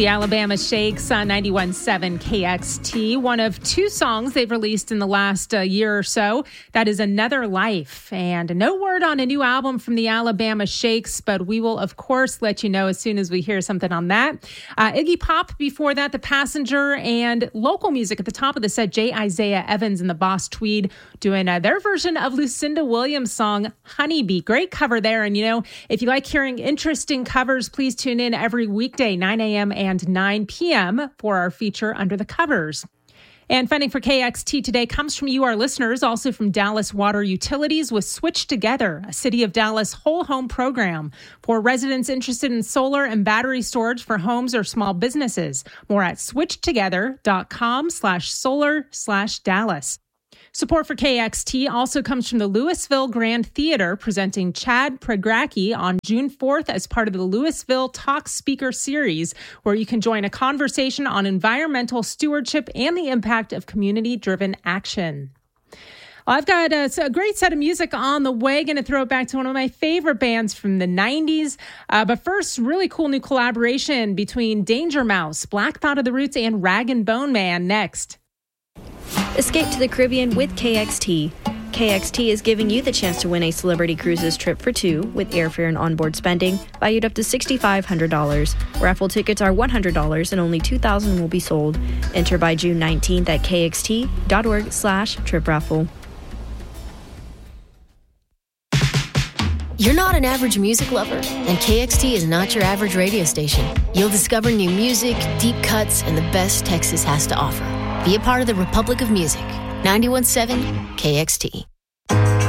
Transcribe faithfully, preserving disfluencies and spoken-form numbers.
the Alabama Shakes on ninety-one point seven K X T. One of two songs they've released in the last uh, year or so. That is Another Life. And no word on a new album from the Alabama Shakes, but we will, of course, let you know as soon as we hear something on that. Uh, Iggy Pop before that, The Passenger, and local music at the top of the set, J. Isaiah Evans and the Boss Tweed doing uh, their version of Lucinda Williams' song, Honeybee. Great cover there. And, you know, if you like hearing interesting covers, please tune in every weekday, nine a.m. and nine p.m. for our feature Under the Covers. And funding for K X T today comes from you, our listeners, also from Dallas Water Utilities with Switch Together, a City of Dallas whole home program for residents interested in solar and battery storage for homes or small businesses. More at switchtogether.com slash solar slash Dallas. Support for K X T also comes from the Louisville Grand Theater, presenting Chad Pregracki on June fourth as part of the Louisville Talk Speaker Series, where you can join a conversation on environmental stewardship and the impact of community-driven action. Well, I've got a, a great set of music on the way. Going to throw it back to one of my favorite bands from the nineties. Uh, but first, really cool new collaboration between Danger Mouse, Black Thought of the Roots, and Rag and Bone Man next. Escape to the Caribbean with K X T. K X T is giving you the chance to win a Celebrity Cruises trip for two with airfare and onboard spending valued up to six thousand five hundred dollars. Raffle tickets are one hundred dollars and only two thousand will be sold. Enter by June nineteenth at kxt.org slash trip raffle. You're not an average music lover, and K X T is not your average radio station. You'll discover new music, deep cuts, and the best Texas has to offer. Be a part of the Republic of Music. ninety-one point seven K X T.